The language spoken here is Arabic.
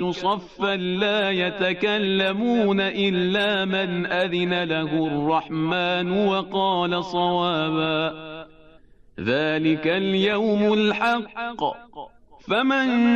صفا لا يتكلمون إلا من أذن له الرحمن وقال صوابا. ذلك اليوم الحق، فمن